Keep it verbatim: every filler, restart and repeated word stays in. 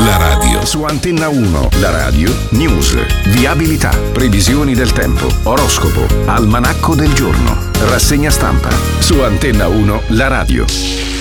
La radio. Su Antenna uno, la radio, news, viabilità, previsioni del tempo, oroscopo, almanacco del giorno, rassegna stampa. Su Antenna uno, la radio.